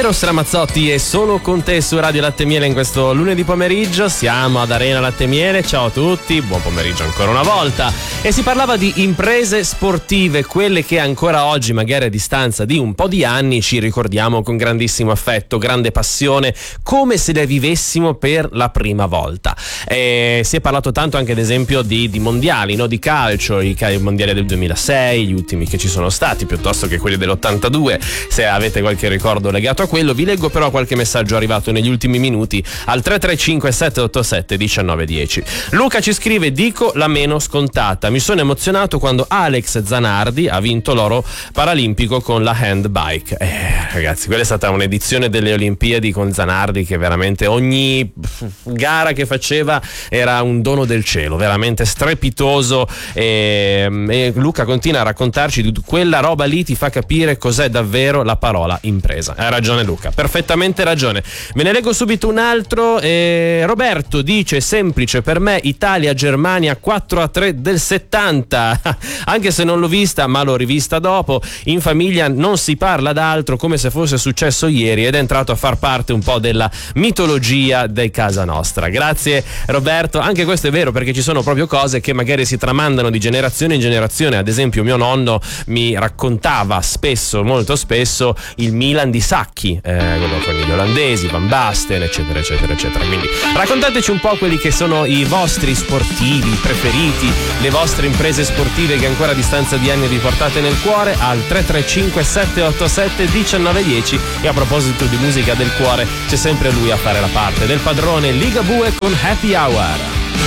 Eros Ramazzotti è solo con te su Radio Latte Miele in questo lunedì pomeriggio. Siamo ad Arena Latte Miele, ciao a tutti, buon pomeriggio ancora una volta. E si parlava di imprese sportive, quelle che ancora oggi, magari a distanza di un po' di anni, ci ricordiamo con grandissimo affetto, grande passione, come se le vivessimo per la prima volta. Si è parlato tanto anche ad esempio di mondiali, no? Di calcio, i mondiali del 2006, gli ultimi che ci sono stati, piuttosto che quelli dell'82. Se avete qualche ricordo legato a quello, vi leggo però qualche messaggio arrivato negli ultimi minuti al 335 787 1910. Luca ci scrive: dico la meno scontata, mi sono emozionato quando Alex Zanardi ha vinto l'oro paralimpico con la handbike. Ragazzi, quella è stata un'edizione delle Olimpiadi con Zanardi che veramente ogni gara che faceva era un dono del cielo, veramente strepitoso, e Luca continua a raccontarci di quella roba lì, ti fa capire cos'è davvero la parola impresa. Ha ragione Luca, perfettamente ragione. Ve ne leggo subito un altro. Roberto dice: semplice per me, Italia-Germania 4-3 del 70. Anche se non l'ho vista, ma l'ho rivista dopo. In famiglia non si parla d'altro, come se fosse successo ieri, ed è entrato a far parte un po' della mitologia di casa nostra. Grazie Roberto, anche questo è vero, perché ci sono proprio cose che magari si tramandano di generazione in generazione. Ad esempio mio nonno mi raccontava spesso, molto spesso, il Milan di Sacchi, quello con gli olandesi, Van Basten, eccetera eccetera eccetera. Quindi raccontateci un po' quelli che sono i vostri sportivi preferiti, le vostre imprese sportive che ancora a distanza di anni vi portate nel cuore, al 335 787 1910. E a proposito di musica del cuore, c'è sempre lui a fare la parte del padrone, Ligabue con Happy Hour.